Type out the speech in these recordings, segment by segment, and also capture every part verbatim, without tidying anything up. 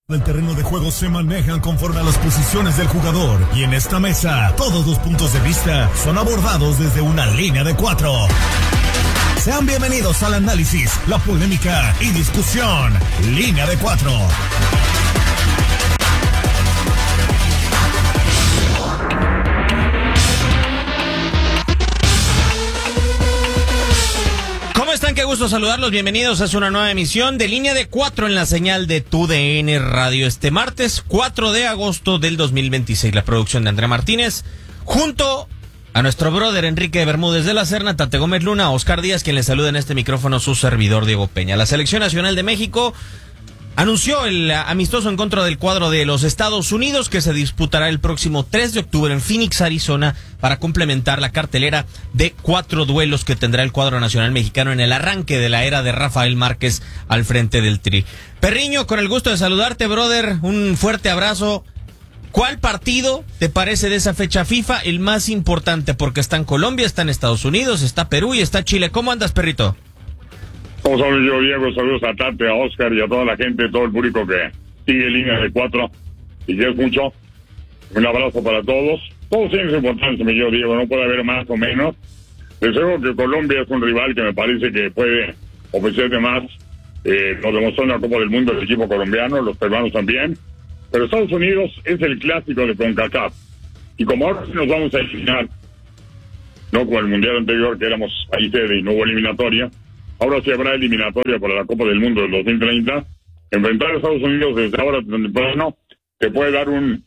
El terreno de juego se manejan conforme a las posiciones del jugador y en esta mesa todos los puntos de vista son abordados desde una línea de cuatro. Sean bienvenidos al análisis, la polémica y discusión. Línea de cuatro. ¿Cómo están? Qué gusto saludarlos. Bienvenidos a una nueva emisión de Línea de Cuatro en la señal de Tu D N Radio. Este martes cuatro de agosto del dos mil veintiséis. La producción de Andrea Martínez junto a nuestro brother Enrique Bermúdez de la Serna, Tate Gómez Luna, Oscar Díaz, quien le saluda en este micrófono, su servidor Diego Peña. La Selección Nacional de México anunció el amistoso en contra del cuadro de los Estados Unidos que se disputará el próximo tres de octubre en Phoenix, Arizona, para complementar la cartelera de cuatro duelos que tendrá el cuadro nacional mexicano en el arranque de la era de Rafael Márquez al frente del Tri. Perriño, con el gusto de saludarte, brother, un fuerte abrazo. ¿Cuál partido te parece de esa fecha FIFA el más importante? Porque está en Colombia, está en Estados Unidos, está Perú y está Chile. ¿Cómo andas, perrito? ¿Cómo sabes yo, Diego? Saludos a Tate, a Oscar y a toda la gente, todo el público que sigue Línea de Cuatro y que es mucho. Un abrazo para todos. Todos tienen su importancia, mi yo, Diego, no puede haber más o menos. Deseo que Colombia es un rival que me parece que puede ofrecerle más. Eh, nos demostró en la Copa del Mundo el equipo colombiano, los peruanos también. Pero Estados Unidos es el clásico de CONCACAF. Y como ahora sí nos vamos a eliminar, no como el Mundial anterior que éramos ahí sede y no hubo eliminatoria, ahora sí habrá eliminatoria para la Copa del Mundo del dos mil treinta. Enfrentar a Estados Unidos desde ahora temprano te puede dar un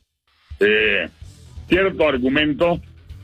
eh, cierto argumento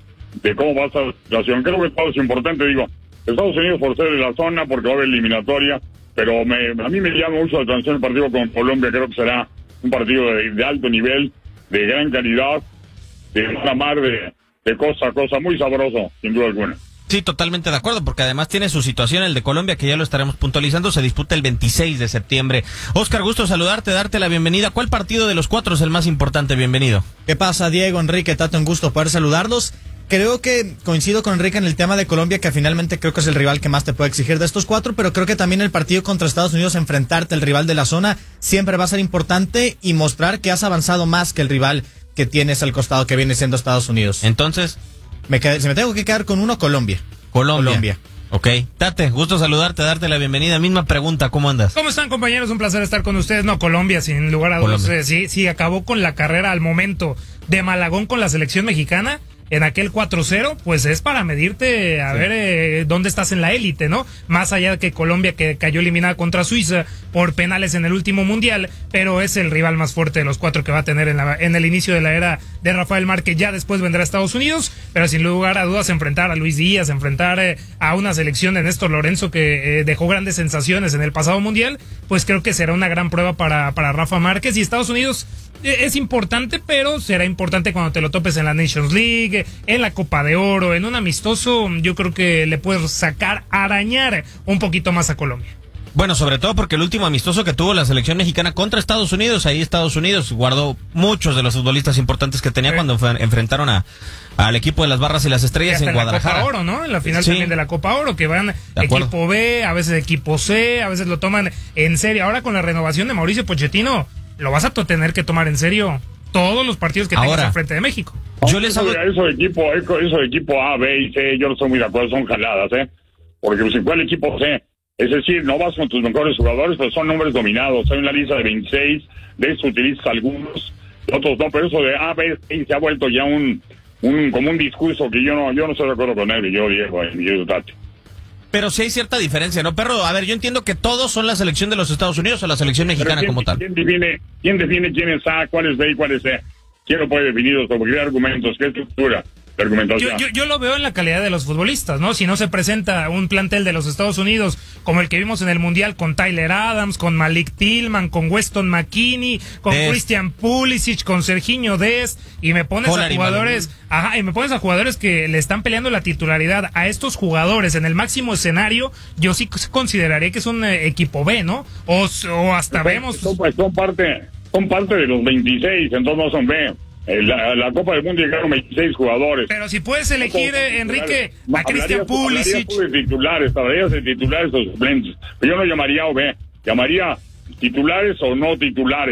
de cómo va a estar la situación. Creo que todo es importante, digo, Estados Unidos por ser de la zona, porque va a haber eliminatoria, pero me, a mí me llama mucho la atención el partido con Colombia. Creo que será un partido de, de alto nivel, de gran calidad, de una mar de, de cosa a cosa, muy sabroso, sin duda alguna. Sí, totalmente de acuerdo, porque además tiene su situación el de Colombia, que ya lo estaremos puntualizando, se disputa el veintiséis de septiembre. Oscar, gusto saludarte, darte la bienvenida. ¿Cuál partido de los cuatro es el más importante? Bienvenido. ¿Qué pasa, Diego, Enrique, Tato? Un gusto poder saludarlos. Creo que coincido con Enrique en el tema de Colombia, que finalmente creo que es el rival que más te puede exigir de estos cuatro, pero creo que también el partido contra Estados Unidos, enfrentarte al rival de la zona, siempre va a ser importante y mostrar que has avanzado más que el rival que tienes al costado, que viene siendo Estados Unidos. Entonces, me quedé, si me tengo que quedar con uno, Colombia. Colombia. Colombia. Ok. Tate, gusto saludarte, darte la bienvenida. Misma pregunta, ¿cómo andas? ¿Cómo están, compañeros? Un placer estar con ustedes. No, Colombia, sin lugar a dudas. Eh, sí, sí, acabó con la carrera al momento de Malagón con la selección mexicana. En aquel cuatro cero, pues es para medirte a sí. ver eh, dónde estás en la élite, ¿no? Más allá de que Colombia que cayó eliminada contra Suiza por penales en el último mundial, pero es el rival más fuerte de los cuatro que va a tener en, la, en el inicio de la era de Rafael Márquez. Ya después vendrá a Estados Unidos, pero sin lugar a dudas enfrentar a Luis Díaz, enfrentar eh, a una selección de Néstor Lorenzo que eh, dejó grandes sensaciones en el pasado mundial, pues creo que será una gran prueba para, para Rafa Márquez. Y Estados Unidos eh, es importante, pero será importante cuando te lo topes en la Nations League, en la Copa de Oro, en un amistoso. Yo creo que le puedes sacar, arañar un poquito más a Colombia. Bueno, sobre todo porque el último amistoso que tuvo la selección mexicana contra Estados Unidos, ahí Estados Unidos guardó muchos de los futbolistas importantes que tenía sí. cuando fue, enfrentaron a al equipo de las Barras y las Estrellas en Guadalajara. En la Copa Oro, ¿no? En la final sí. también de la Copa Oro, que van equipo B, a veces equipo C, a veces lo toman en serio. Ahora con la renovación de Mauricio Pochettino, lo vas a tener que tomar en serio todos los partidos que Ahora, tengas al frente de México. Yo les hago... Eso de equipo, eso de equipo A, B y C, yo no estoy muy de acuerdo, son jaladas, ¿eh? Porque si fue el equipo C, es decir, no vas con tus mejores jugadores, pero son nombres dominados. Hay una lista de veintiséis, de eso utilizas algunos, otros no, pero eso de A, B, C se ha vuelto ya un, un como un discurso que yo no, yo no estoy de acuerdo con él, y yo, Diego, y yo, Tate. Pero sí hay cierta diferencia, ¿no, perro? A ver, yo entiendo que todos son la selección de los Estados Unidos o la selección mexicana quién, como tal. ¿quién define, quién define quién es A, cuál es B y cuál es C? ¿Quién lo puede definir? ¿Sobre qué argumentos? ¿Qué estructura de argumentación? Yo, yo, yo lo veo en la calidad de los futbolistas, ¿no? Si no se presenta un plantel de los Estados Unidos como el que vimos en el Mundial con Tyler Adams, con Malik Tillman, con Weston McKennie, con Dest. Christian Pulisic, con Sergiño Dest, y me pones Hola, a jugadores, ajá, y me pones a jugadores que le están peleando la titularidad a estos jugadores en el máximo escenario, yo sí consideraría que es un eh, equipo B, ¿no? O, o hasta pues, vemos... Son, pues, son parte... Son parte de los veintiséis, entonces no son B. La, la Copa del Mundo llegaron veintiséis jugadores. Pero si puedes elegir, eh, Enrique, a Christian Pulisic. Hablarías de titulares, hablarías de titulares o suplentes. Pero yo no llamaría O B, llamaría titulares o no titulares.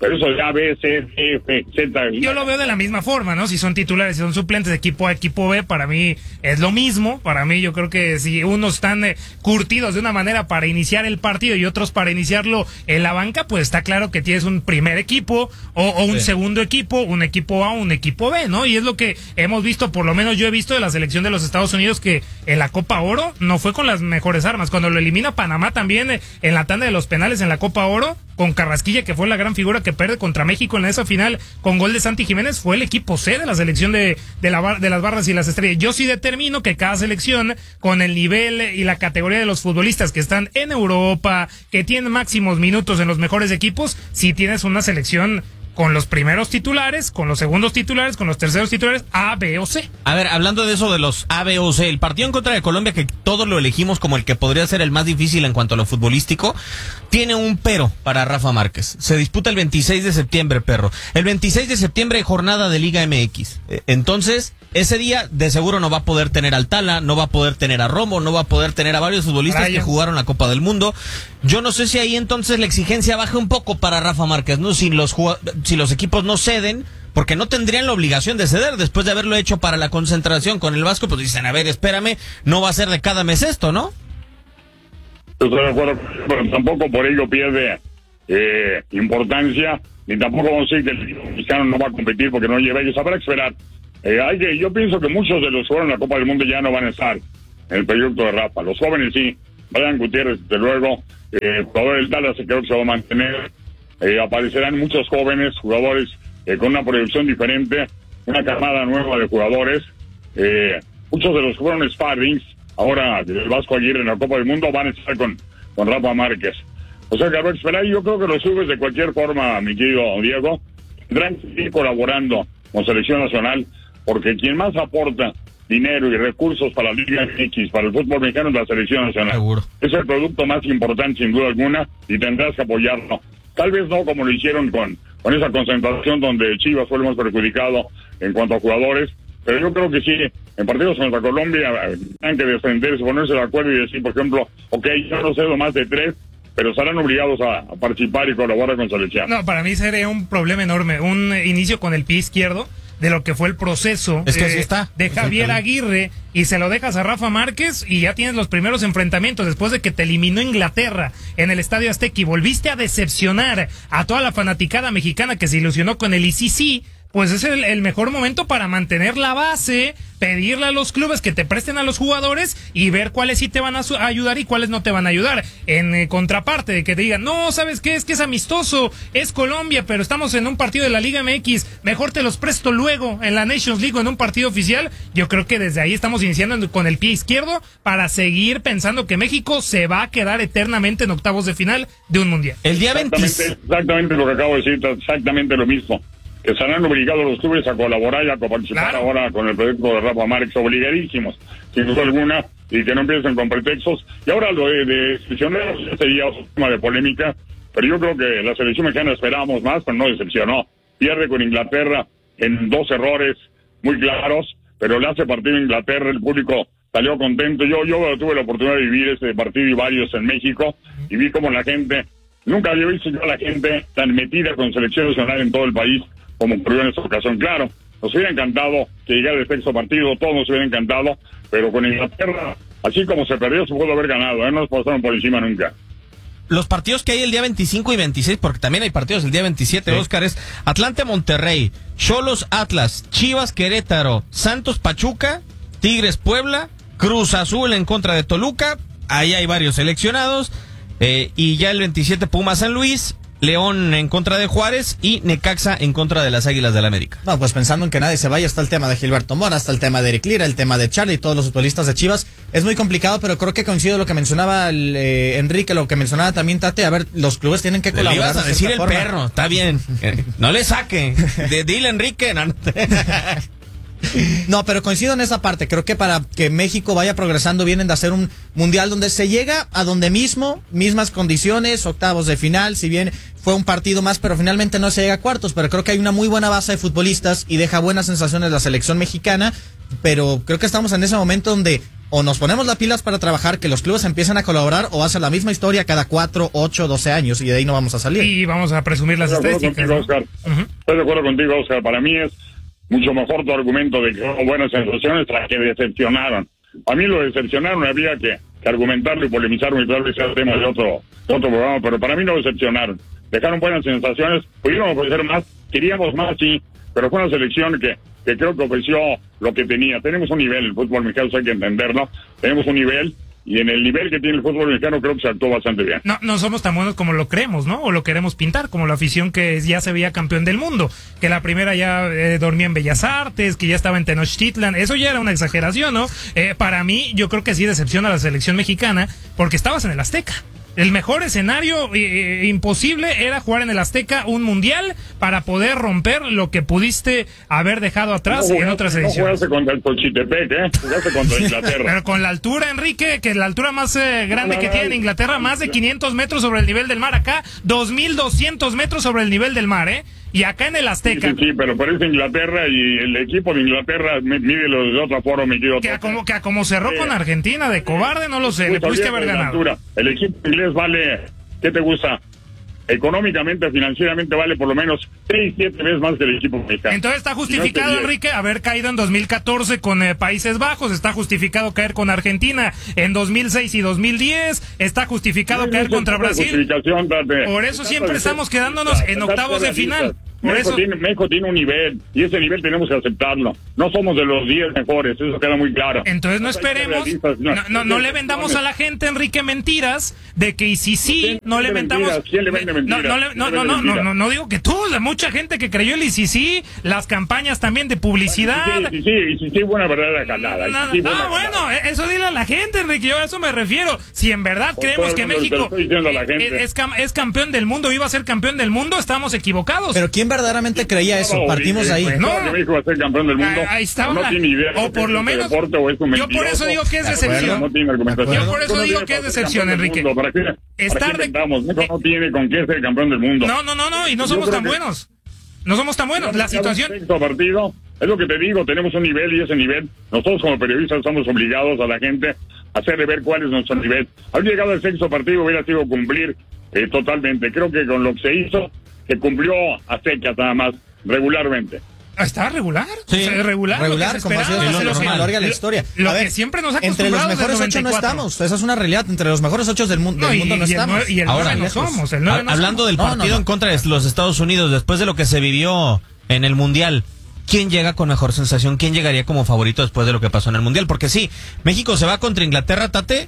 pero eso ya B, C, D, F, Z. Yo lo veo de la misma forma, ¿no? Si son titulares, si son suplentes de equipo A, equipo B, para mí es lo mismo. Para mí yo creo que si unos están eh, curtidos de una manera para iniciar el partido y otros para iniciarlo en la banca, pues está claro que tienes un primer equipo o, o un sí. segundo equipo, un equipo A, un equipo B, ¿no? Y es lo que hemos visto, por lo menos yo he visto de la selección de los Estados Unidos, que en la Copa Oro no fue con las mejores armas. Cuando lo elimina Panamá también eh, en la tanda de los penales en la Copa Oro, con Carrasquilla, que fue la gran figura que pierde contra México en esa final con gol de Santi Jiménez, fue el equipo C de la selección de, de, la, de las barras y las estrellas. Yo sí determino que cada selección, con el nivel y la categoría de los futbolistas que están en Europa, que tienen máximos minutos en los mejores equipos, sí tienes una selección con los primeros titulares, con los segundos titulares, con los terceros titulares, A, B o C. A ver, hablando de eso de los A, B o C, el partido en contra de Colombia, que todos lo elegimos como el que podría ser el más difícil en cuanto a lo futbolístico, tiene un pero para Rafa Márquez. Se disputa el veintiséis de septiembre, perro. El veintiséis de septiembre hay jornada de Liga M X. Entonces, ese día de seguro no va a poder tener al Tala, no va a poder tener a Romo, no va a poder tener a varios futbolistas Raya. que jugaron la Copa del Mundo. Yo no sé si ahí entonces la exigencia baja un poco para Rafa Márquez, ¿no? Si los si los equipos no ceden, porque no tendrían la obligación de ceder después de haberlo hecho para la concentración con el Vasco, pues dicen, a ver, espérame, no va a ser de cada mes esto, ¿no? Estoy de acuerdo, pero tampoco por ello pierde eh, importancia, ni tampoco vamos a decir que el mexicano no va a competir porque no lleva ellos. Habrá que esperar. Eh, hay que, yo pienso que muchos de los que fueron a la Copa del Mundo ya no van a estar en el proyecto de Rafa. Los jóvenes sí. Brian Gutiérrez, desde luego, eh, jugador del Dallas, creo que se va a mantener. Eh, aparecerán muchos jóvenes, jugadores eh, con una proyección diferente, una camada nueva de jugadores. Eh, muchos de los que fueron sparrings, ahora el Vasco Aguirre en la Copa del Mundo, van a estar con, con Rafa Márquez. O sea que habrá que esperar. Yo creo que los clubes, de cualquier forma, mi querido Diego, tendrán que ir colaborando con Selección Nacional, porque quien más aporta dinero y recursos para la Liga M X, para el fútbol mexicano, es la Selección Nacional. Seguro. Es el producto más importante, sin duda alguna, y tendrás que apoyarlo. Tal vez no como lo hicieron con, con esa concentración donde Chivas fue el más perjudicado en cuanto a jugadores, pero yo creo que sí, en partidos contra Colombia, tienen que defenderse, ponerse de acuerdo y decir, por ejemplo, ok, yo no cedo más de tres, pero estarán obligados a, a participar y colaborar con selección. No, para mí sería un problema enorme, un inicio con el pie izquierdo de lo que fue el proceso es que eh, así está. de Javier Aguirre, y se lo dejas a Rafa Márquez y ya tienes los primeros enfrentamientos después de que te eliminó Inglaterra en el Estadio Azteca y volviste a decepcionar a toda la fanaticada mexicana que se ilusionó con el I C C. Pues es el, el mejor momento para mantener la base, pedirle a los clubes que te presten a los jugadores y ver cuáles sí te van a, su- a ayudar y cuáles no te van a ayudar. En eh, contraparte de que te digan, no, ¿sabes qué? Es que es amistoso, es Colombia, pero estamos en un partido de la Liga M X, mejor te los presto luego en la Nations League o en un partido oficial. Yo creo que desde ahí estamos iniciando con el pie izquierdo para seguir pensando que México se va a quedar eternamente en octavos de final de un mundial. El día Exactamente, veintiséis... exactamente lo que acabo de decir, exactamente lo mismo. Que estarán obligados los clubes a colaborar y a participar claro. ahora con el proyecto de Rafa Márquez, obligadísimos, sin duda alguna, y que no empiecen con pretextos. Y ahora lo de, de seleccionados sería un tema de polémica, pero yo creo que la selección mexicana esperábamos más, pero no decepcionó. Pierde con Inglaterra en dos errores muy claros, pero le hace partido a Inglaterra, el público salió contento. Yo, yo tuve la oportunidad de vivir ese partido y varios en México, y vi como la gente, nunca había visto yo a la gente tan metida con selección nacional en todo el país, como ocurrió en esta ocasión. Claro, nos hubiera encantado que llegara el sexto partido, todos nos hubiera encantado, pero con Inglaterra, así como se perdió, se pudo haber ganado, ¿eh? No nos pasaron por encima nunca. Los partidos que hay el día veinticinco y veintiséis, porque también hay partidos el día veintisiete, sí. Oscar, es Atlante Monterrey, Xolos Atlas, Chivas Querétaro, Santos Pachuca, Tigres Puebla, Cruz Azul en contra de Toluca, ahí hay varios seleccionados, eh, y ya el veintisiete Pumas San Luis, León en contra de Juárez y Necaxa en contra de las Águilas del la América. No, pues pensando en que nadie se vaya, está el tema de Gilberto Mora, está el tema de Eric Lira, el tema de Charlie y todos los futbolistas de Chivas. Es muy complicado, pero creo que coincido lo que mencionaba el, eh, Enrique, lo que mencionaba también Tate. A ver, los clubes tienen que colaborar. Le ibas a decir el forma. Perro, está bien. No le saque. De, dile, Enrique. No, no. No, pero coincido en esa parte. Creo que para que México vaya progresando vienen de hacer un mundial donde se llega a donde mismo, mismas condiciones, octavos de final, si bien fue un partido más, pero finalmente no se llega a cuartos. Pero creo que hay una muy buena base de futbolistas y deja buenas sensaciones la selección mexicana. Pero creo que estamos en ese momento donde o nos ponemos las pilas para trabajar, que los clubes empiezan a colaborar, o va a ser la misma historia cada cuatro, ocho, doce años y de ahí no vamos a salir. Y vamos a presumir las Estoy de estadísticas. acuerdo contigo, Oscar. Uh-huh. Estoy de acuerdo contigo, Oscar. Para mí es mucho mejor tu argumento de que hubo buenas sensaciones tras que decepcionaron. A mí lo decepcionaron, había que, que argumentarlo y polemizarlo y tal vez sea el tema de otro, de otro programa, pero para mí no decepcionaron. Dejaron buenas sensaciones, pudieron ofrecer más, queríamos más, sí, pero fue una selección que, que creo que ofreció lo que tenía. Tenemos un nivel, el fútbol mexicano hay que entenderlo, tenemos un nivel, y en el nivel que tiene el fútbol mexicano creo que se actuó bastante bien. No, no somos tan buenos como lo creemos, ¿no? O lo queremos pintar, como la afición que ya se veía campeón del mundo, que la primera ya eh, dormía en Bellas Artes, que ya estaba en Tenochtitlan, eso ya era una exageración, ¿no? Eh, para mí, yo creo que sí decepciona a la selección mexicana, porque estabas en el Azteca. El mejor escenario eh, imposible era jugar en el Azteca un mundial para poder romper lo que pudiste haber dejado atrás no, en otras ediciones. No jugaste contra el Xochitepec, ¿eh? Jugaste contra Inglaterra. Pero con la altura, Enrique, que es la altura más eh, grande no, no, que no, tiene en Inglaterra, más de quinientos metros sobre el nivel del mar. Acá, dos mil doscientos metros sobre el nivel del mar, ¿eh? Y acá en el Azteca. Sí, sí, sí, pero parece Inglaterra y el equipo de Inglaterra, mídelo de otra forma, mi querido. Que a como, que a como cerró sí. con Argentina, de cobarde, no lo sé, le pudiste haber ganado. El equipo inglés vale, ¿qué te gusta? Económicamente, financieramente vale por lo menos seis, siete veces más que el equipo mexicano. Entonces está justificado, no Enrique, haber caído en dos mil catorce con eh, Países Bajos, está justificado caer con Argentina en dos mil seis y dos mil diez, está justificado no, caer no, contra Brasil. Por eso siempre estamos quedándonos en octavos de final. Por México, eso... tiene, México tiene un nivel, y ese nivel tenemos que aceptarlo. No somos de los diez mejores, eso queda muy claro. Entonces no esperemos, no, no, no, no le vendamos a la gente, Enrique, mentiras, de que y si sí, no le vendamos... ¿Quién le vende mentiras? No, no, no, no, no, no, no, no digo que tú, la mucha gente que creyó el I C C, las campañas también de publicidad... Sí, sí, sí, sí, sí, buena verdadera calada. No, sí, ah, bueno, eso dile a la gente, Enrique, yo a eso me refiero. Si en verdad Por creemos que México es, es, es campeón del mundo, iba a ser campeón del mundo, estamos equivocados. Pero ¿quién verdaderamente creía eso? No, Partimos ahí. No, que México va a ser campeón del mundo. Ahí estaba. No la... tiene idea. O por lo menos. O es yo por eso digo que es decepción. No tiene argumentación. Yo por eso digo que es decepción, Enrique. ¿Para qué? Estar de... México no tiene con qué ser campeón del mundo. No, no, no, no, y no somos tan que... buenos. No somos tan buenos. La situación. Sexto partido, es lo que te digo, tenemos un nivel y ese nivel, nosotros como periodistas estamos obligados a la gente a hacerle ver cuál es nuestro nivel. Haber llegado al sexto partido hubiera sido cumplir eh, totalmente. Creo que con lo que se hizo, se cumplió a secas nada más, regularmente. ¿Está regular? Sí, o sea, regular, regular, como ha sido lo larga la historia. Lo a ver, que siempre nos ha entre los mejores ocho no estamos, esa es una realidad, entre los mejores ocho del, mu del no, y, mundo no y estamos. El, y el Ahora no somos, el nueve no hablando somos. del partido no, no, no. en contra de los Estados Unidos, después de lo que se vivió en el Mundial, ¿quién llega con mejor sensación? ¿Quién llegaría como favorito después de lo que pasó en el Mundial? Porque sí, México se va contra Inglaterra, Tate,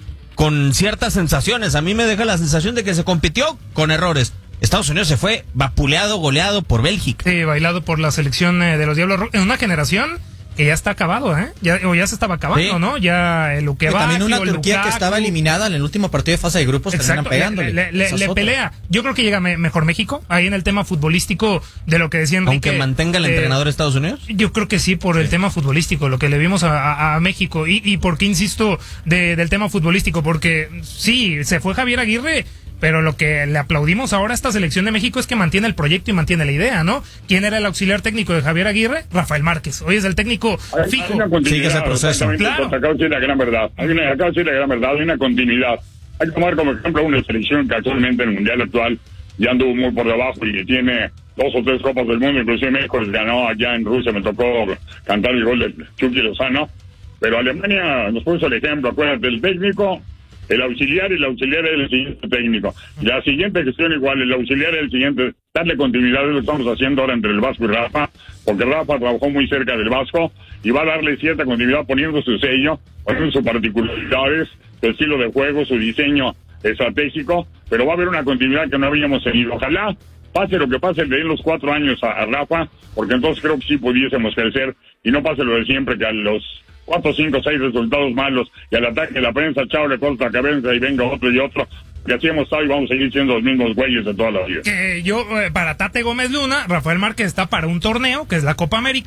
con ciertas sensaciones. A mí me deja la sensación de que se compitió con errores. Estados Unidos se fue vapuleado, goleado por Bélgica. Sí, bailado por la selección eh, de los Diablos Rojos. En una generación que ya está acabado, ¿eh? Ya, o ya se estaba acabando, sí. ¿no? Ya el Luque también una Turquía Lukaku, que estaba eliminada en el último partido de fase de grupos, terminan pegándole. Le, le, le, le pelea. Yo creo que llega me, mejor México, ahí en el tema futbolístico de lo que decía Enrique. Aunque mantenga el eh, entrenador de Estados Unidos. Yo creo que sí, por sí. el tema futbolístico, lo que le vimos a, a, a México. Y, y por qué insisto de, del tema futbolístico, porque sí, se fue Javier Aguirre, pero lo que le aplaudimos ahora a esta selección de México es que mantiene el proyecto y mantiene la idea, ¿no? ¿Quién era el auxiliar técnico de Javier Aguirre? Rafael Márquez. Hoy es el técnico hay, fijo. Sigue ese proceso. Claro. Acabo de decir la gran verdad. Hay una, acabo de decir la gran verdad. Hay una continuidad. Hay que tomar como ejemplo una selección que actualmente en el Mundial actual ya anduvo muy por debajo y que tiene dos o tres copas del mundo. Inclusive México les ganó allá en Rusia. Me tocó cantar el gol de Chucky Lozano. Pero Alemania nos puso el ejemplo. Acuérdate, el técnico... El auxiliar y el auxiliar es el siguiente técnico. La siguiente gestión igual, el auxiliar es el siguiente. Darle continuidad, es lo que estamos haciendo ahora entre el Vasco y Rafa, porque Rafa trabajó muy cerca del Vasco y va a darle cierta continuidad poniendo su sello, poniendo sus particularidades, su estilo de juego, su diseño estratégico, pero va a haber una continuidad que no habíamos tenido. Ojalá pase lo que pase, le den los cuatro años a, a Rafa, porque entonces creo que sí pudiésemos crecer y no pase lo de siempre, que a los cuatro, cinco, seis resultados malos y al ataque de la prensa, chao, le corta la cabeza y venga otro y otro, que así hemos estado y vamos a seguir siendo los mismos güeyes de toda la vida. Que yo, eh, para Tate Gómez Luna, Rafael Márquez está para un torneo, que es la Copa América,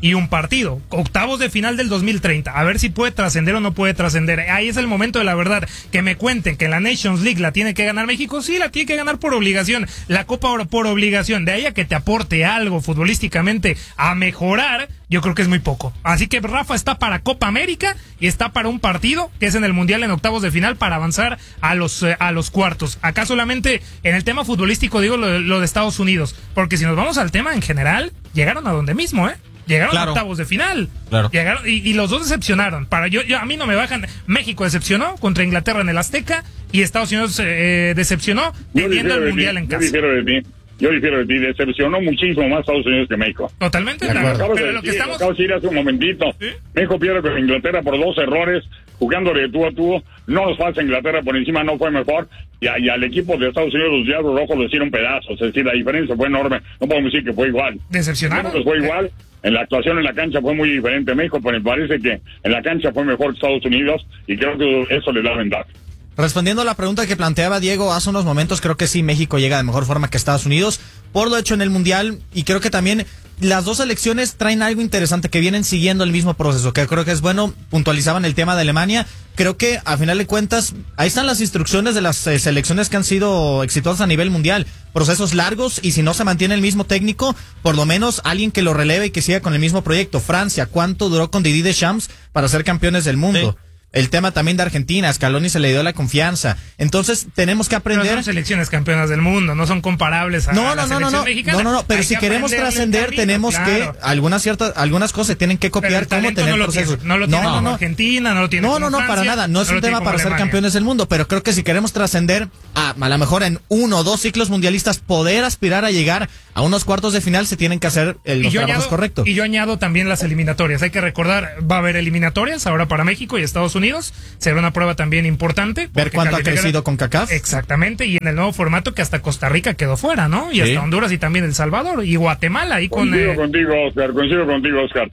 y un partido. Octavos de final del dos mil treinta. A ver si puede trascender o no puede trascender. Ahí es el momento de la verdad. Que me cuenten que la Nations League la tiene que ganar México. Sí, la tiene que ganar por obligación. La Copa Oro por obligación. De ahí a que te aporte algo futbolísticamente a mejorar, yo creo que es muy poco. Así que Rafa está para Copa América y está para un partido que es en el Mundial en octavos de final para avanzar a los eh, a los cuartos. Acá solamente en el tema futbolístico digo lo, lo de Estados Unidos. Porque si nos vamos al tema en general, llegaron a donde mismo, ¿eh? Llegaron claro. a octavos de final. Claro. Llegaron y, y los dos decepcionaron. Para yo, yo a mí no me bajan. México decepcionó contra Inglaterra en el Azteca y Estados Unidos eh, decepcionó teniendo el mundial ti, en yo casa. Difiero de ti. Yo difiero de ti. Decepcionó muchísimo más Estados Unidos que México. Totalmente. Pero, pero, pero de lo que decir, estamos. Acabo de decir hace un momentito. ¿Sí? México pierde con Inglaterra por dos errores, jugando de tú a tú. No nos pasa Inglaterra por encima, no fue mejor. Y, a, y al equipo de Estados Unidos, los Diablos Rojos, lo hicieron pedazos. Es decir, la diferencia fue enorme. No podemos decir que fue igual. Decepcionaron. No, fue igual. En la actuación en la cancha fue muy diferente México, pero me parece que en la cancha fue mejor que Estados Unidos y creo que eso le da ventaja. Respondiendo a la pregunta que planteaba Diego hace unos momentos, creo que sí, México llega de mejor forma que Estados Unidos por lo hecho en el Mundial y creo que también las dos selecciones traen algo interesante, que vienen siguiendo el mismo proceso, que creo que es bueno. Puntualizaban el tema de Alemania. Creo que a final de cuentas ahí están las instrucciones de las eh, selecciones que han sido exitosas a nivel mundial, procesos largos y si no se mantiene el mismo técnico, por lo menos alguien que lo releve y que siga con el mismo proyecto. Francia, ¿cuánto duró con Didier Deschamps para ser campeones del mundo? Sí. El tema también de Argentina, a Scaloni se le dio la confianza. Entonces, tenemos que aprender. No son selecciones campeonas del mundo, no son comparables a, no, a la no, no, selección no, mexicana. No, no, no, pero Hay si queremos trascender, tenemos claro. que algunas ciertas, algunas cosas se tienen que copiar, como tener no procesos. Tiene, no lo tiene no, como no. Argentina, no lo tiene No, como no, no, Francia, para nada. No es no un tema para Alemania. ser campeones del mundo, pero creo que si queremos trascender, a, a lo mejor en uno o dos ciclos mundialistas, poder aspirar a llegar a unos cuartos de final, se tienen que hacer el, los trabajos añado, correctos. Y yo añado también las eliminatorias. Hay que recordar, va a haber eliminatorias ahora para México y Estados Unidos. Será una prueba también importante. Ver cuánto ha crecido con CACAF. Exactamente, y en el nuevo formato que hasta Costa Rica quedó fuera, ¿no? Y sí. hasta Honduras y también El Salvador y Guatemala. Ahí con, coincido eh... contigo, Oscar, coincido contigo, Oscar.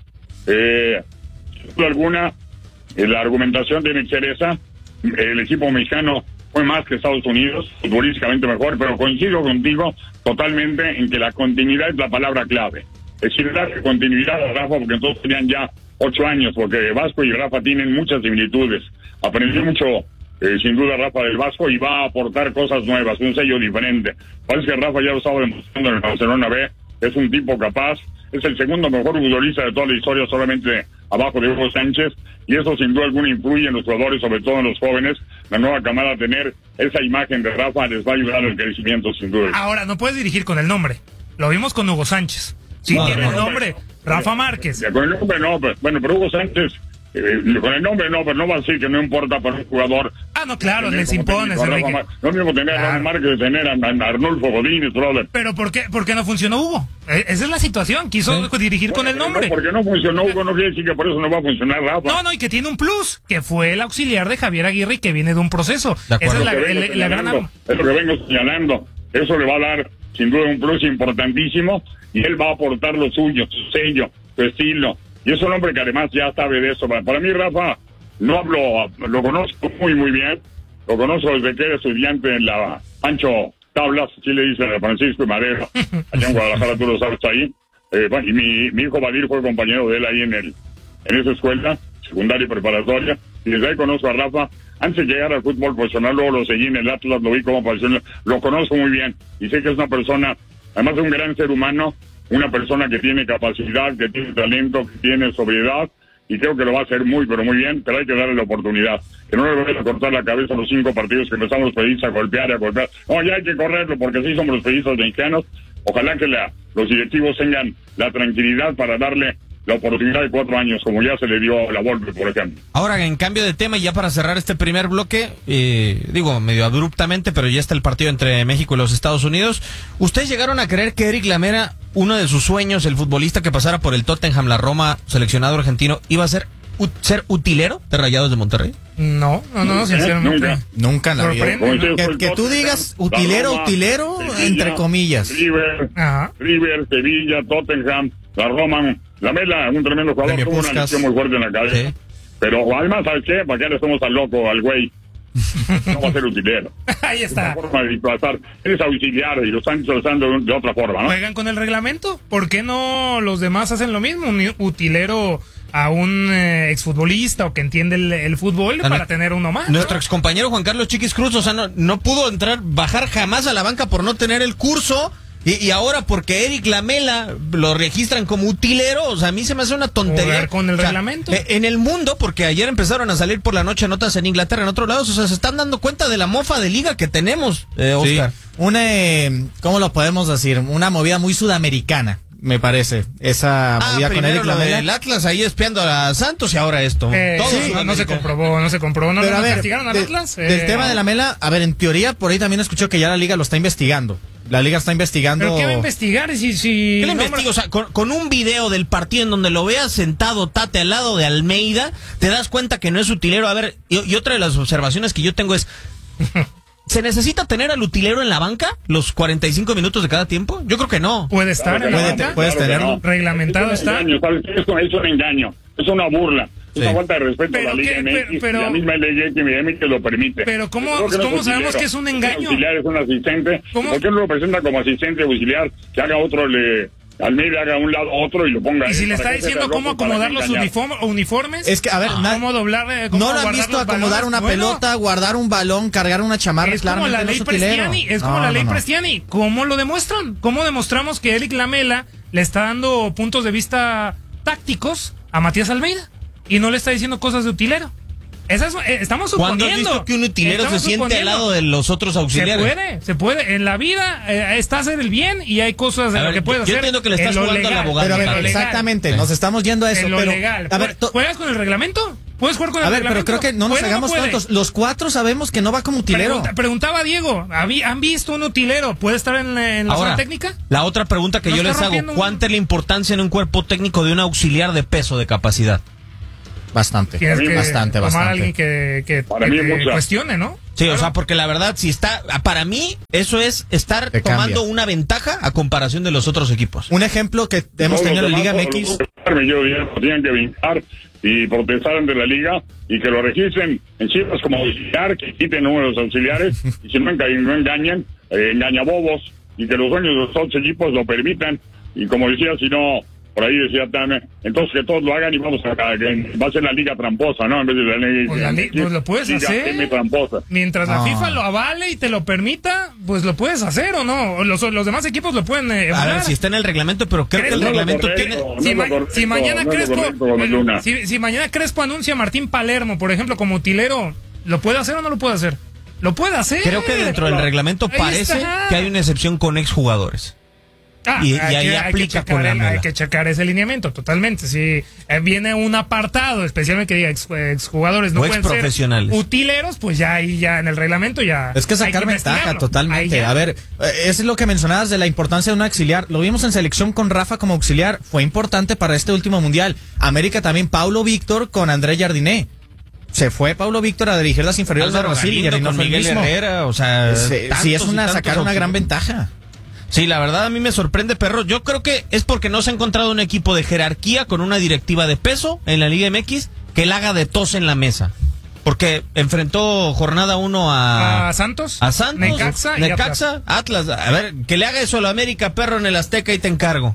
Eh, sin duda alguna, eh, la argumentación tiene que ser esa. El equipo mexicano fue más que Estados Unidos, futbolísticamente mejor, pero coincido contigo totalmente en que la continuidad es la palabra clave. Es decir, darle continuidad a Rafa, porque entonces tenían ya ocho años, porque Vasco y Rafa tienen muchas similitudes. Aprendió mucho, eh, sin duda, Rafa del Vasco y va a aportar cosas nuevas, un sello diferente. Parece que Rafa ya lo estaba demostrando en el Barcelona B, es un tipo capaz, es el segundo mejor futbolista de toda la historia, solamente abajo de Hugo Sánchez, y eso sin duda alguna influye en los jugadores, sobre todo en los jóvenes. La nueva camada, tener esa imagen de Rafa les va a ayudar al crecimiento, sin duda. Ahora, no puedes dirigir con el nombre, lo vimos con Hugo Sánchez. Sí, no, tiene no, el nombre, no, Rafa Márquez. Con el nombre no, pero, bueno, pero Hugo Sánchez, eh, con el nombre no, pero no va a decir que no importa para un jugador. Ah, no, claro, les impones, Enrique. Mar... No mismo tener claro. a Rafa Márquez, tener a, a Arnulfo Godínez, brother. Pero ¿por qué, por qué no funcionó Hugo? Esa es la situación, quiso sí. dirigir bueno, con el nombre. No, porque no funcionó Hugo, no quiere decir que por eso no va a funcionar Rafa. No, no, y que tiene un plus, que fue el auxiliar de Javier Aguirre y que viene de un proceso. De Esa es la, el, la gran... Es lo que vengo señalando. Eso le va a dar, sin duda, un plus importantísimo. Y él va a aportar lo suyo, su sello, su estilo. Y es un hombre que además ya sabe de eso. Para mí, Rafa, no hablo, lo conozco muy, muy bien. Lo conozco desde que era estudiante en la Pancho Tablas, así le dicen a Francisco y Madero. Allá en Guadalajara, tú lo sabes ahí. Eh, bueno, y mi, mi hijo Badir fue compañero de él ahí en el en esa escuela, secundaria y preparatoria. Y desde ahí conozco a Rafa. Antes de llegar al fútbol profesional, luego lo seguí en el Atlas, lo vi como profesional. Lo conozco muy bien. Y sé que es una persona... Además de un gran ser humano, una persona que tiene capacidad, que tiene talento, que tiene sobriedad, y creo que lo va a hacer muy, pero muy bien, pero hay que darle la oportunidad. Que no le vaya a cortar la cabeza a los cinco partidos que empezamos los periodistas a golpear y a golpear. No, ya hay que correrlo, porque sí somos los periodistas mexicanos. Ojalá que la, los directivos tengan la tranquilidad para darle la oportunidad de cuatro años, como ya se le dio a la Volpe, por ejemplo. Ahora, en cambio de tema, y ya para cerrar este primer bloque, eh, digo, medio abruptamente, pero ya está el partido entre México y los Estados Unidos. ¿Ustedes llegaron a creer que Eric Lamela, uno de sus sueños, el futbolista que pasara por el Tottenham, la Roma, seleccionado argentino, iba a ser ut- ser utilero de Rayados de Monterrey? No, no, no, sinceramente. Nunca, nunca en la vida. ¿no? Que, que tú digas utilero, Roma, utilero, Sevilla, entre comillas. River, Ajá. River, Sevilla, Tottenham, la Roma. Lamela, un tremendo jugador, tuvo una lesión muy fuerte en la cabeza. Sí. Pero además, ¿sabes qué? ¿Para qué le estamos al loco, al güey? No va a ser utilero. Ahí está. Es una forma de disfrazar. Eres auxiliar y lo están disfrazando de, de otra forma, ¿no? Juegan con el reglamento. ¿Por qué no los demás hacen lo mismo? Un utilero a un eh, exfutbolista o que entiende el, el fútbol Ah, para no. tener uno más. Nuestro ¿no? excompañero Juan Carlos Chiquis Cruz, o sea, no, no pudo entrar, bajar jamás a la banca por no tener el curso. Y, y ahora porque Eric Lamela lo registran como utilero, o sea, a mí se me hace una tontería. Jugar con el O sea, reglamento. eh, En el mundo, porque ayer empezaron a salir por la noche notas en Inglaterra, en otros lados, o sea, se están dando cuenta de la mofa de liga que tenemos, eh, Oscar. Sí. Una, eh, ¿cómo lo podemos decir? Una movida muy sudamericana, me parece. Esa Ah, movida con primero Eric lo Lamela. del Atlas ahí espiando a Santos y ahora esto. Eh, Todo sí, no, no se Sudamérica. comprobó, no se comprobó. ¿No, Pero no a ver, castigaron al de- Atlas? del Eh, tema de la Mela, a ver, en teoría, por ahí también escucho que ya la liga lo está investigando. La liga está investigando. ¿Pero qué va a investigar? Si, si ¿Qué le nombra- investigo? O sea, con, con un video del partido en donde lo veas sentado Tate al lado de Almeida, te das cuenta que no es utilero. A ver, y, y otra de las observaciones que yo tengo es, ¿se necesita tener al utilero en la banca los cuarenta y cinco minutos de cada tiempo? Yo creo que no. ¿Puede estar Claro en que la no, banca? claro puedes que tenerlo. no. Reglamentado Es un está. engaño, ¿sabes? Eso es un engaño, es una burla. Es Sí. una falta de respeto Pero a la Liga qué- M X pero- y la misma Liga M X que lo permite. Pero ¿cómo- Yo creo que no es cómo sabemos auxiliar. que es un engaño? Es auxiliar, es un asistente. ¿Cómo? ¿Por qué no lo presenta como asistente auxiliar? Que haga otro, le Almeida haga un lado otro y lo ponga Y ahí si le para está que diciendo sea cómo loco, para acomodar los engañar. uniform- uniformes. Es que, a ver, na- ¿Cómo doblar? eh, cómo no lo han guardar visto los acomodar balones? una Bueno, pelota, guardar un balón, cargar una chamarra. Es como claramente la no ley es utilero. Prestiani, es como No, la no, ley no. Prestiani. ¿Cómo lo demuestran? ¿Cómo demostramos que Eric Lamela le está dando puntos de vista tácticos a Matías Almeida y no le está diciendo cosas de utilero? Esa es- eh, estamos suponiendo. ¿Cuándo has visto que un utilero Estamos se siente al suponiendo. lado de los otros Se auxiliares? puede, se puede. En la vida eh, está hacer el bien y hay cosas de A lo ver, que puedes yo hacer. entiendo que le en estás lo jugando al legal, abogado, Pero a ver, en lo legal, exactamente, Sí. nos estamos yendo a eso. en lo pero, legal. a ver, to- ¿Juegas con el reglamento? ¿Puedes jugar con el a ver, pero reglamento? creo que no nos ¿Puede o hagamos puede? tontos. Los cuatro sabemos que no va como utilero. Pregunta- preguntaba Diego, ¿habí- ¿han visto un utilero? ¿Puede estar en, en la Ahora, zona técnica? la otra pregunta que No yo está les hago, rompiendo un- ¿cuánta es la importancia en un cuerpo técnico de un auxiliar de peso de capacidad? Bastante, Tienes que bastante, tomar a bastante. alguien que, que, Para que mí te mucha. cuestione, ¿no? Sí, o Claro. sea, porque la verdad, si está, para mí, eso es estar Te tomando cambia. una ventaja a comparación de los otros equipos. Un ejemplo que hemos Todos tenido en la los Liga demás, M X. los que yo diría, lo tienen que vincar y protestar ante la liga y que lo registren en cifras como auxiliar, que quiten números auxiliares y si no, enga- no engañen, eh, engañabobos y que los dueños de los otros equipos lo permitan y como decía, si no, por ahí decía Tame, entonces que todos lo hagan y vamos a, que va a ser la liga tramposa, ¿no? En vez de la liga, Pues la li- pues lo puedes liga hacer. M tramposa. Mientras la No. FIFA lo avale y te lo permita, pues lo puedes hacer o no. O Los, los demás equipos lo pueden eh, A ver, emular. si está en el reglamento, pero creo que el No es lo reglamento correcto. tiene... No Si, es lo ma- correcto, si mañana no es lo Crespo, correcto, Gómez Luna. si, si mañana Crespo anuncia a Martín Palermo, por ejemplo, como utilero, ¿lo puede hacer o no lo puede hacer? Lo puede hacer. Creo que dentro del reglamento Ahí parece está. que hay una excepción con exjugadores. Ah, Y- y hay ahí que- hay aplica que checar con la el- mela. Hay que checar ese lineamiento, totalmente. Si eh, viene un apartado, especialmente que diga ex, exjugadores no O pueden ser exprofesionales. utileros, pues ya ahí ya en el reglamento ya. Es que hay sacar ventaja investigarlo. Ahí totalmente. ya. A ver, eh, eso es lo que mencionabas de la importancia de un auxiliar. Lo vimos en selección con Rafa como auxiliar. Fue importante para este último mundial. América también, Paulo Víctor con André Jardiné. Se fue Paulo Víctor a dirigir las inferiores de Álvaro Brasil y Galindo Jardiné con fue el Miguel mismo. Herrera, o sea... Sí, sí, es tantos y una tantos sacar una gran auxiliares. ventaja. Sí, la verdad a mí me sorprende, perro. Yo creo que es porque no se ha encontrado un equipo de jerarquía con una directiva de peso en la Liga M X que la haga de tos en la mesa. Porque enfrentó jornada uno a... A Santos, A Santos, Necaxa y Necaxa, Atlas. A ver, que le haga eso a la América, perro, en el Azteca y te encargo.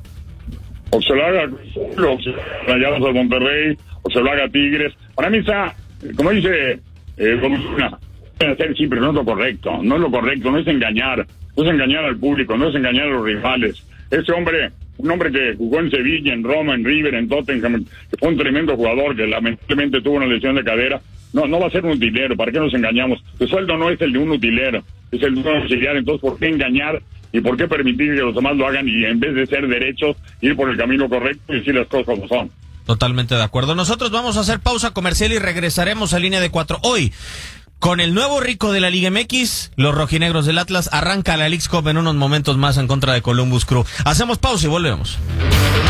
O se lo haga o se lo haga Rayados de Monterrey, o se lo haga Tigres. Para mí está, como dice eh, Luna, hacer sí, pero no es lo correcto, no es lo correcto, no es engañar, no es engañar al público, no es engañar a los rivales. Ese hombre, un hombre que jugó en Sevilla, en Roma, en River, en Tottenham, que fue un tremendo jugador, que lamentablemente tuvo una lesión de cadera, no, no va a ser un utilero, ¿para qué nos engañamos? El sueldo no es el de un utilero, es el de un auxiliar, entonces ¿por qué engañar? ¿Y por qué permitir que los demás lo hagan y en vez de ser derechos, ir por el camino correcto y decir las cosas como son? Totalmente de acuerdo. Nosotros vamos a hacer pausa comercial y regresaremos a Línea de Cuatro. Hoy, con el nuevo rico de la Liga M X, los rojinegros del Atlas, arranca la Leagues Cup en unos momentos más en contra de Columbus Crew. Hacemos pausa y volvemos.